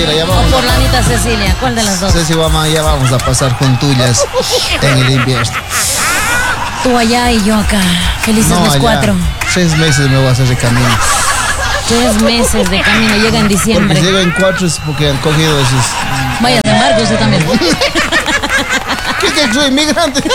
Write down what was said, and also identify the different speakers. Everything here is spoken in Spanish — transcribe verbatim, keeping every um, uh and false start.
Speaker 1: mentira, ya
Speaker 2: O
Speaker 1: vamos.
Speaker 2: por la Anita Cecilia, ¿cuál de las dos?
Speaker 1: Ceci, mamá, ya vamos a pasar juntullas en el invierno.
Speaker 2: Tú allá y yo acá. Felices
Speaker 1: No,
Speaker 2: los
Speaker 1: allá.
Speaker 2: cuatro.
Speaker 1: Seis meses me voy a hacer de camino.
Speaker 2: Tres meses de camino, llega en
Speaker 1: Porque
Speaker 2: diciembre.
Speaker 1: si llego en cuatro es porque han cogido esos.
Speaker 2: Vaya de Marcos, usted también.
Speaker 1: ¿Qué que soy inmigrante?